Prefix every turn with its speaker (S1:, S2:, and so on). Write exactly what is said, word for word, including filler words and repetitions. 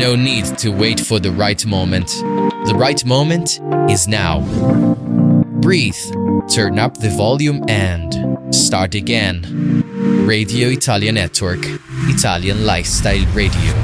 S1: no need to wait for the right moment. The right moment is now. Breathe, turn up the volume and start again. Radio Italia Network, Italian Lifestyle Radio.